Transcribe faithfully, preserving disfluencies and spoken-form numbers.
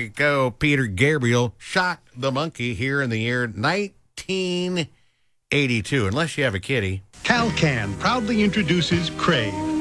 you go. Peter Gabriel shot the monkey here in the year nineteen eighty-two, unless you have a kitty. Calcan proudly introduces Crave,